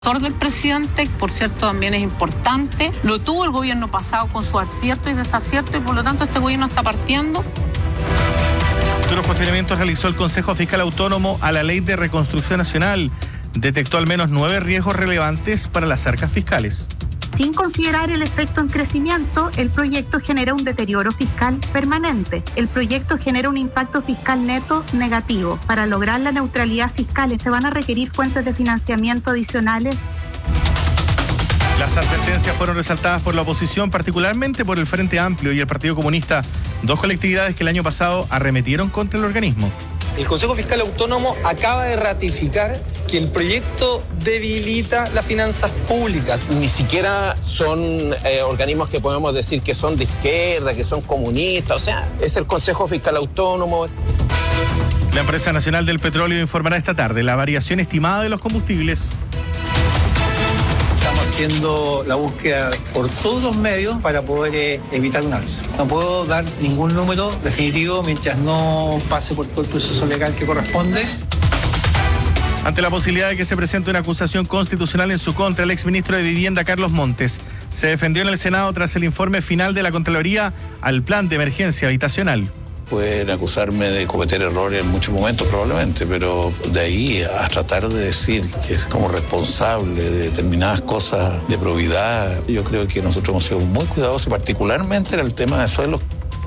Del presidente, por cierto, también es importante. Lo tuvo el gobierno pasado con su acierto y desacierto, y por lo tanto este gobierno está partiendo. Duros cuestionamientos realizó el Consejo Fiscal Autónomo a la Ley de Reconstrucción Nacional. Detectó al menos 9 riesgos relevantes para las arcas fiscales. Sin considerar el efecto en crecimiento, el proyecto genera un deterioro fiscal permanente. El proyecto genera un impacto fiscal neto negativo. Para lograr la neutralidad fiscal, se van a requerir fuentes de financiamiento adicionales. Las advertencias fueron resaltadas por la oposición, particularmente por el Frente Amplio y el Partido Comunista, dos colectividades que el año pasado arremetieron contra el organismo. El Consejo Fiscal Autónomo acaba de ratificar que el proyecto debilita las finanzas públicas. Ni siquiera son organismos que podemos decir que son de izquierda, que son comunistas, o sea, es el Consejo Fiscal Autónomo. La Empresa Nacional del Petróleo informará esta tarde la variación estimada de los combustibles. Estamos haciendo la búsqueda por todos los medios para poder evitar un alza. No puedo dar ningún número definitivo mientras no pase por todo el proceso legal que corresponde. Ante la posibilidad de que se presente una acusación constitucional en su contra, el exministro de Vivienda, Carlos Montes, se defendió en el Senado tras el informe final de la Contraloría al plan de emergencia habitacional. Pueden acusarme de cometer errores en muchos momentos probablemente, pero de ahí a tratar de decir que es como responsable de determinadas cosas de probidad, yo creo que nosotros hemos sido muy cuidadosos, particularmente en el tema de suelos.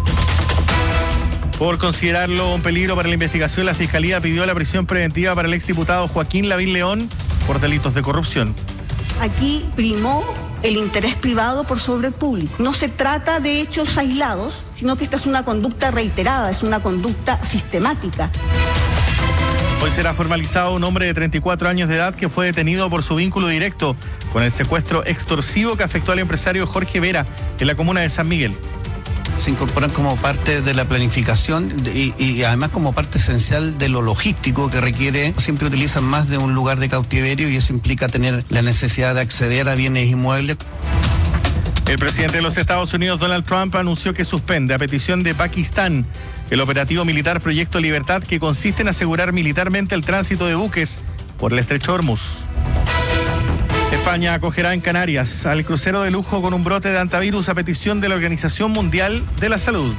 Por considerarlo un peligro para la investigación, la Fiscalía pidió la prisión preventiva para el exdiputado Joaquín Lavín León por delitos de corrupción. Aquí primó el interés privado por sobre el público. No se trata de hechos aislados, sino que esta es una conducta reiterada, es una conducta sistemática. Hoy será formalizado un hombre de 34 años de edad que fue detenido por su vínculo directo con el secuestro extorsivo que afectó al empresario Jorge Vera en la comuna de San Miguel. Se incorporan como parte de la planificación y además como parte esencial de lo logístico que requiere. Siempre utilizan más de un lugar de cautiverio y eso implica tener la necesidad de acceder a bienes inmuebles. El presidente de los Estados Unidos, Donald Trump, anunció que suspende a petición de Pakistán el operativo militar Proyecto Libertad, que consiste en asegurar militarmente el tránsito de buques por el estrecho Hormuz. España acogerá en Canarias al crucero de lujo con un brote de hantavirus a petición de la Organización Mundial de la Salud.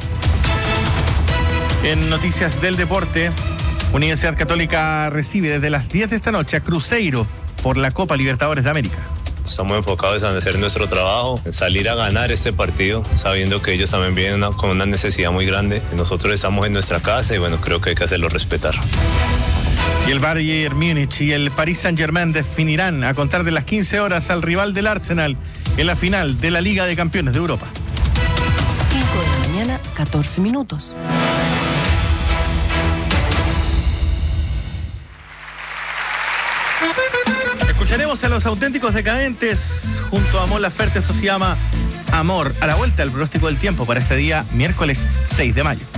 En noticias del deporte, Universidad Católica recibe desde las 10 de esta noche a Cruzeiro por la Copa Libertadores de América. Estamos enfocados en hacer nuestro trabajo, en salir a ganar este partido, sabiendo que ellos también vienen con una necesidad muy grande. Nosotros estamos en nuestra casa y bueno, creo que hay que hacerlo respetar. Y el Bayern Múnich y el Paris Saint-Germain definirán a contar de las 15 horas al rival del Arsenal en la final de la Liga de Campeones de Europa. 5 de la mañana, 14 minutos. Escucharemos a Los Auténticos Decadentes junto a Mon Laferte. Esto se llama Amor. A la vuelta, el pronóstico del tiempo para este día, miércoles 6 de mayo.